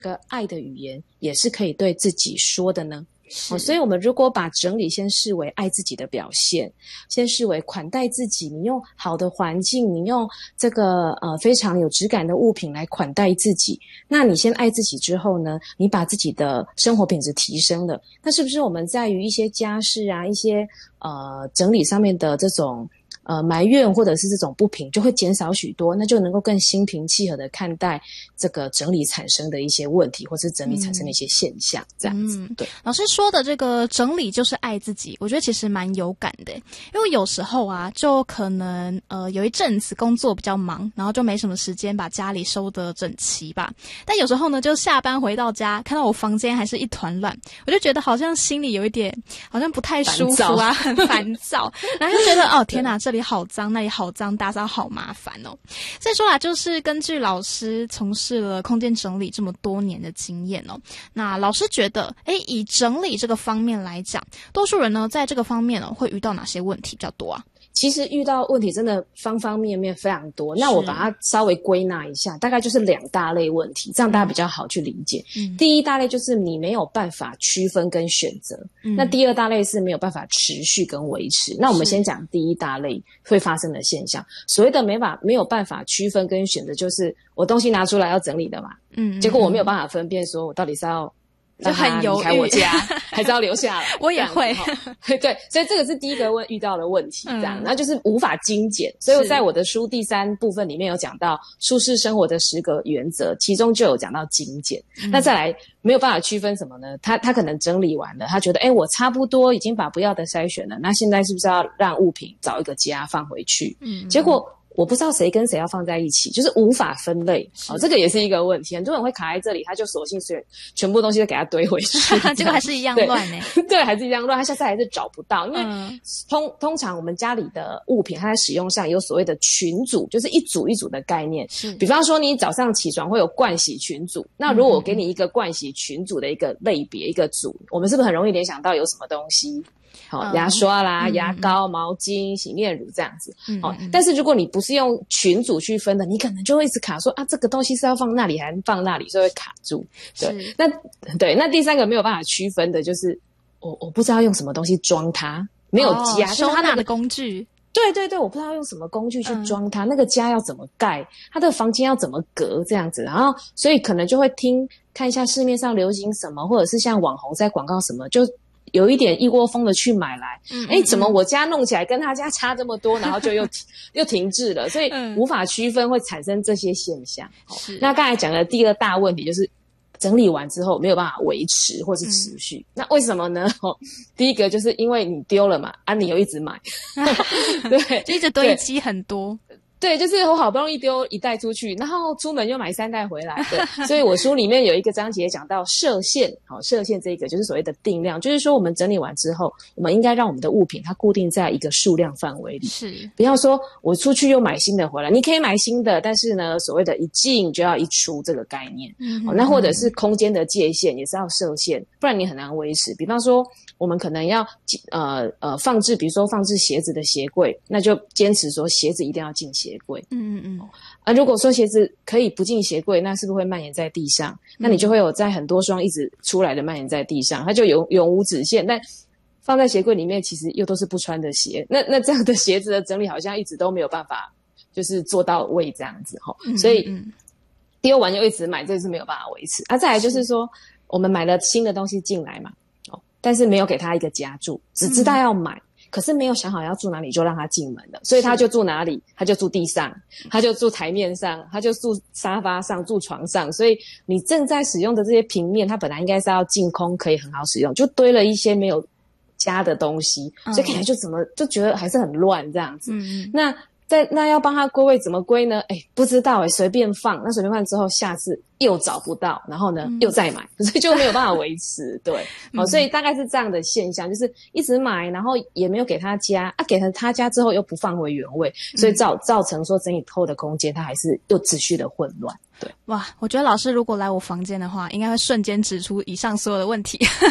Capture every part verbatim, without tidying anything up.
个爱的语言也是可以对自己说的呢？哦，所以我们如果把整理先视为爱自己的表现，先视为款待自己，你用好的环境，你用这个呃非常有质感的物品来款待自己，那你先爱自己之后呢，你把自己的生活品质提升了，那是不是我们在于一些家事啊，一些呃整理上面的这种呃埋怨或者是这种不平就会减少许多，那就能够更心平气和的看待这个整理产生的一些问题，或是整理产生的一些现象，嗯、这样子。对， 老师说的这个整理就是爱自己，我觉得其实蛮有感的，因为有时候啊，就可能呃有一阵子工作比较忙，然后就没什么时间把家里收得整齐吧。但有时候呢，就下班回到家，看到我房间还是一团乱，我就觉得好像心里有一点好像不太舒服啊，很烦躁，然后就觉得哦天哪，这里好脏，那里好脏，打扫好麻烦哦。所以说啊，就是根据老师从事了空间整理这么多年的经验哦，那老师觉得，诶，以整理这个方面来讲，多数人呢在这个方面呢会遇到哪些问题比较多啊？ 其实遇到问题真的方方面面非常多，那我把它稍微归纳一下，大概就是两大类问题，这样大家比较好去理解。嗯、第一大类就是你没有办法区分跟选择，嗯、那第二大类是没有办法持续跟维持。那我们先讲第一大类会发生的现象，所谓的没法没有办法区分跟选择，就是我东西拿出来要整理的嘛，嗯，结果我没有办法分辨说我到底是要就很犹豫， 离开我家还是要留下来？ 我也会， 对，所以这个是第一个问遇到的问题，这样，那、嗯、就是无法精简。所以我在我的书第三部分里面有讲到舒适生活的十个原则，其中就有讲到精简。嗯、那再来没有办法区分什么呢？他他可能整理完了，他觉得哎，我差不多已经把不要的筛选了，那现在是不是要让物品找一个家放回去？嗯，结果我不知道谁跟谁要放在一起，就是无法分类。哦，这个也是一个问题，很多人会卡在这里，他就索性全全部东西都给他堆回去， 结果还是一样乱呢、 欸。对，还是一样乱，他下次还是找不到，因为、嗯、通通常我们家里的物品，它在使用上有所谓的群组，就是一组一组的概念。是，比方说你早上起床会有盥洗群组，那如果我给你一个盥洗群组的一个类别、嗯、一个组，我们是不是很容易联想到有什么东西？好，牙刷啦、嗯、牙膏、毛巾、洗面乳这样子。嗯、好，但是如果你不是用群组去分的，你可能就会一直卡说啊，这个东西是要放那里还是放那里，所以会卡住。对，那对，那第三个没有办法区分的就是我我不知道用什么东西装它，没有家， 哦、收纳的工具。 对对对，我不知道用什么工具去装它，嗯、那个家要怎么盖，它的房间要怎么隔这样子，然后所以可能就会听看一下市面上流行什么，或者是像网红在广告什么就。有一点一窝蜂的去买来，嗯，哎，怎么我家弄起来跟他家差这么多，然后就又又停滞了，所以无法区分，会产生这些现象。嗯、那刚才讲的第二大问题就是整理完之后没有办法维持或是持续，嗯、那为什么呢？哦，第一个就是因为你丢了嘛，啊，你又一直买，对， 就一直堆积很多。 对，就是我好不容易丢一袋出去，然后出门又买三袋回来。对，所以我书里面有一个章节讲到设限，好，设限这个就是所谓的定量，就是说我们整理完之后，我们应该让我们的物品它固定在一个数量范围里，是，不要说我出去又买新的回来，你可以买新的，但是呢，所谓的一进就要一出这个概念，嗯，哦，那或者是空间的界限也是要设限，不然你很难维持。比方说，我们可能要呃呃放置，比如说放置鞋子的鞋柜，那就坚持说鞋子一定要进鞋柜。嗯嗯嗯。啊，如果说鞋子可以不进鞋柜，那是不是会蔓延在地上？那你就会有在很多双一直出来的蔓延在地上，它就永永无止境。但放在鞋柜里面，其实又都是不穿的鞋，那那这样的鞋子的整理好像一直都没有办法，就是做到位这样子齁。嗯嗯嗯，所以丢完又一直买，这是没有办法维持。啊，再来就是说，我们买了新的东西进来嘛，哦，但是没有给他一个家住，只知道要买。嗯，可是没有想好要住哪里就让他进门了，所以他就住哪里，他就住地上，他就住台面上，他就住沙发上，住床上，所以你正在使用的这些平面，它本来应该是要净空，可以很好使用，就堆了一些没有家的东西，所以看起来就怎么就觉得还是很乱这样子。嗯，那在那要帮他归位怎么归呢？哎，不知道哎，随便放。那随便放之后，下次又找不到，然后呢、嗯、又再买，所以就没有办法维持。对，好、嗯，所以大概是这样的现象，就是一直买，然后也没有给他家啊，给了他家之后又不放回原位，所以造造成说整理后的空间它还是又持续的混乱。对， 哇，我觉得老师如果来我房间的话，应该会瞬间指出以上所有的问题。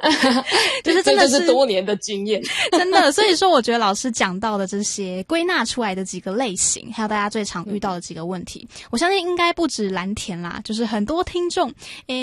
就是真的是这就是多年的经验， 真的。所以说，我觉得老师讲到的这些归纳出来的几个类型，还有大家最常遇到的几个问题，我相信应该不止蓝田啦，就是很多听众诶